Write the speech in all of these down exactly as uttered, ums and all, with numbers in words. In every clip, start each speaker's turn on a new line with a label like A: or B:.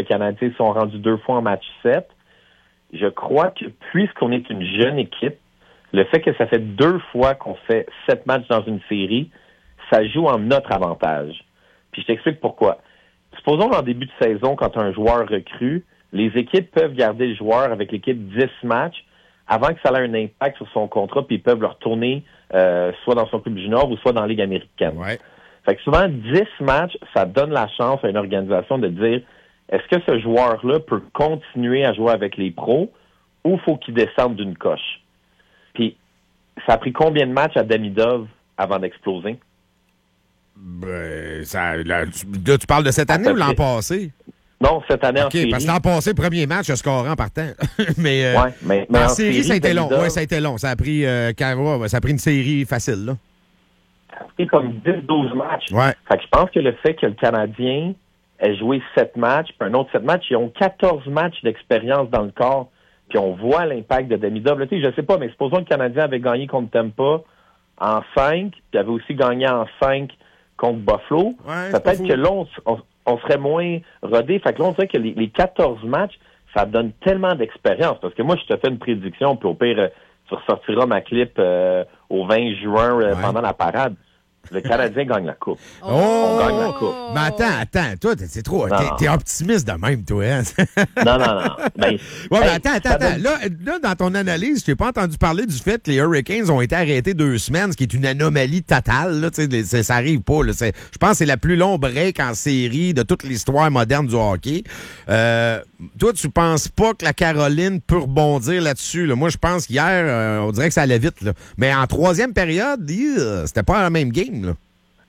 A: Canadien sont rendus deux fois en match sept. Je crois que puisqu'on est une jeune équipe, le fait que ça fait deux fois qu'on fait sept matchs dans une série, ça joue en notre avantage. Puis je t'explique pourquoi. Supposons qu'en début de saison, quand un joueur recrue, les équipes peuvent garder le joueur avec l'équipe dix matchs avant que ça ait un impact sur son contrat, puis ils peuvent le retourner euh, soit dans son club junior ou soit dans la Ligue américaine.
B: Ouais.
A: Fait que souvent, dix matchs, ça donne la chance à une organisation de dire est-ce que ce joueur-là peut continuer à jouer avec les pros ou faut qu'il descende d'une coche? Puis, ça a pris combien de matchs à Demidov avant d'exploser?
B: Ben, ça, là, tu, là, tu parles de cette année ou l'an passé?
A: Non, cette année en
B: OK,
A: série.
B: parce que l'an passé, premier match, le score en partant. mais, euh,
A: ouais, mais, mais
B: en,
A: en
B: série,
A: série,
B: ça a été long.
A: Demidov,
B: Oui, ça a été long. Ça a pris, euh, quand, ouais, ça a pris une série facile, là.
A: Ça a pris comme dix douze matchs.
B: Ouais.
A: Fait que je pense que le fait que le Canadien ait joué sept matchs, puis un autre sept matchs, ils ont quatorze matchs d'expérience dans le corps, puis on voit l'impact de Demidov. Là, tu sais, je sais pas, mais supposons que le Canadien avait gagné contre Tampa en cinq, puis avait aussi gagné en cinq contre Buffalo.
B: Ouais,
A: peut-être que là, on, on, on serait moins rodé. Fait que là, on dirait que les, les quatorze matchs, ça donne tellement d'expérience. Parce que moi, je te fais une prédiction, puis au pire, euh, tu ressortiras ma clip euh, au vingt juin euh,
B: ouais.
A: pendant la parade. Le Canadien gagne la coupe.
B: Oh!
A: On gagne la coupe.
B: Mais attends, attends, toi, t'es, c'est trop.
A: Non,
B: T'es,
A: non.
B: t'es optimiste de même, toi, hein?
A: Non, non, non. Ben,
B: ouais, mais
A: hey,
B: attends, attends,
A: ça
B: attends.
A: donne-
B: Là, là, dans ton analyse, je t'ai pas entendu parler du fait que les Hurricanes ont été arrêtés deux semaines, ce qui est une anomalie totale. Là, tu sais, c'est- ça arrive pas. Là, c'est, je pense que c'est la plus longue break en série de toute l'histoire moderne du hockey. Euh, toi, tu penses pas que la Caroline peut rebondir là-dessus? Là? Moi, je pense qu'hier, euh, on dirait que ça allait vite. Là. Mais en troisième période, euh, c'était pas la même game. Là.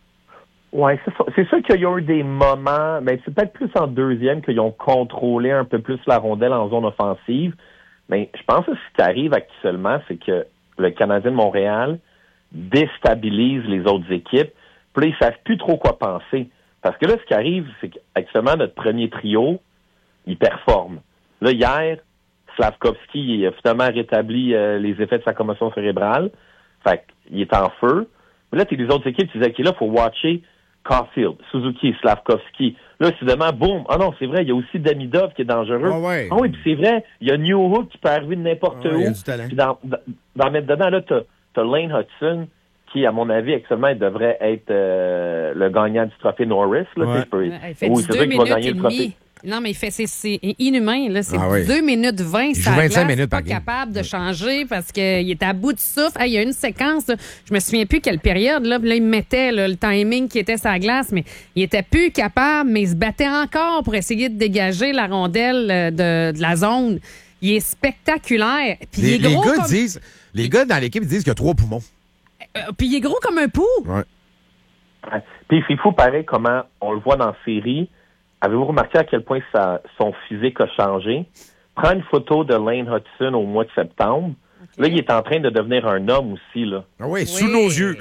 A: Oui, c'est ça. C'est sûr qu'il y a eu des moments, mais c'est peut-être plus en deuxième qu'ils ont contrôlé un peu plus la rondelle en zone offensive. Mais je pense que ce qui arrive actuellement, c'est que le Canadien de Montréal déstabilise les autres équipes. Puis là, ils savent plus trop quoi penser. Parce que là, ce qui arrive, c'est qu'actuellement, notre premier trio, il performe. Là, hier, Slavkovski il a finalement rétabli euh, les effets de sa commotion cérébrale. Fait qu'il est en feu. Mais là, t'es les autres équipes, tu disais, OK, là, il faut watcher Caulfield, Suzuki, Slavkovski. Là, soudainement, boum! Ah non, c'est vrai, il y a aussi Demidov qui est dangereux.
B: Ah ouais.
A: Ah oui, puis c'est vrai, il y a Newhook qui peut arriver de n'importe
B: Ah ouais,
A: où.
B: il y a du talent.
A: Puis dans, dans, dans mettre dedans, là, t'as, t'as Lane Hudson, qui, à mon avis, actuellement, il devrait être euh, le gagnant du trophée Norris. Là,
B: Ouais.
A: tu sais, je peux-
C: Il fait
A: oui,
C: du
A: c'est
C: deux
A: vrai qu'il va
C: minutes
A: gagner
C: et
A: le trophée.
C: demi. Non, mais il fait, c'est, c'est inhumain, là. C'est
B: Ah oui.
C: deux minutes vingt,
B: joue
C: ça
B: vingt-cinq
C: glace,
B: minutes
C: pas
B: par game.
C: capable de changer parce qu'il est à bout de souffle. Hey, il y a une séquence, là, je me souviens plus quelle période, là, puis là, il mettait là, le timing qui était sa glace, mais il était plus capable, mais il se battait encore pour essayer de dégager la rondelle euh, de, de la zone. Il est spectaculaire. Puis
B: Les,
C: il est
B: les
C: gros
B: gars
C: comme...
B: disent, les gars dans l'équipe disent qu'il y a trois poumons.
C: euh, puis il est gros comme un pou.
B: Ouais.
A: Ouais. Puis c'est fou, pareil, comment on le voit dans la série. Avez-vous remarqué à quel point ça, son physique a changé? Prends une photo de Lane Hudson au mois de septembre. Okay. Là, il est en train de devenir un homme aussi, là.
B: Ah oui,
C: Oui.
B: sous nos yeux.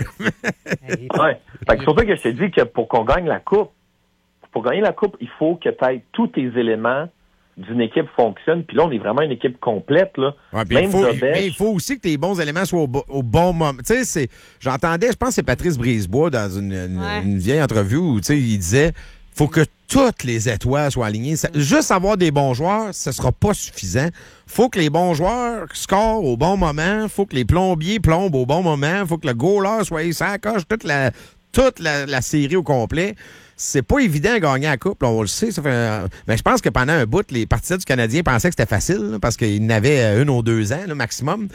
A: Ouais. Fait que c'est pour ça que je te dis que pour qu'on gagne la coupe, pour gagner la coupe, il faut que tu aies tous tes éléments d'une équipe fonctionnent. Puis là, on est vraiment une équipe complète, là.
B: Ouais, puis
A: Même
B: il, faut,
A: Dobech,
B: mais il faut aussi que tes bons éléments soient au, bo- au bon moment. Tu sais, c'est, j'entendais, je pense que c'est Patrice Brisebois dans une, une,
C: Ouais.
B: une vieille entrevue où, tu sais, il disait, faut que toutes les étoiles soient alignées. Ça- juste avoir des bons joueurs, ce sera pas suffisant. Faut que les bons joueurs scorent au bon moment. Faut que les plombiers plombent au bon moment. Faut que le goaler soit sans coche toute la, toute la, la série au complet. C'est pas évident de gagner la coupe, là, on le sait. Ça fait un- Mais je pense que pendant un bout, les partisans du Canadien pensaient que c'était facile là, parce qu'ils n'avaient une ou deux ans là, maximum.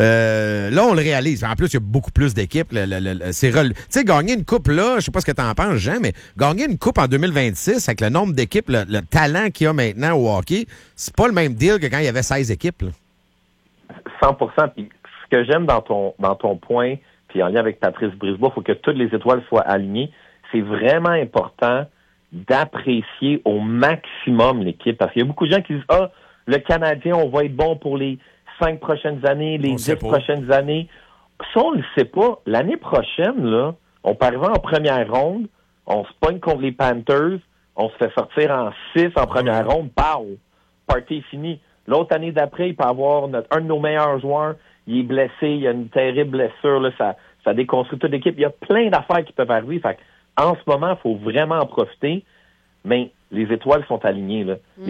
B: euh, là, on le réalise. En plus, il y a beaucoup plus d'équipes. Le, le, le, c'est rel... Tu sais, gagner une coupe là, je sais pas ce que tu en penses, Jean, mais gagner une coupe en deux mille vingt-six avec le nombre d'équipes, le, le talent qu'il y a maintenant au hockey, c'est pas le même deal que quand il y avait seize équipes. Là.
A: cent pour cent. Puis ce que j'aime dans ton dans ton point, puis en lien avec Patrice Brisebois, il faut que toutes les étoiles soient alignées. C'est vraiment important d'apprécier au maximum l'équipe. Parce qu'il y a beaucoup de gens qui disent « Ah, le Canadien, on va être bon pour les cinq prochaines années, les
B: On
A: dix
B: sait pas.
A: prochaines années. » Ça, on ne le sait pas. L'année prochaine, là, on peut arriver en première ronde, on se pogne contre les Panthers, on se fait sortir en six en première
B: Ouais.
A: ronde, pow! Party est fini. L'autre année d'après, il peut avoir notre, un de nos meilleurs joueurs, il est blessé, il a une terrible blessure, là, ça, ça déconstruit toute l'équipe. Il y a plein d'affaires qui peuvent arriver. Fait que, en ce moment, il faut vraiment en profiter, mais les étoiles sont alignées. Là.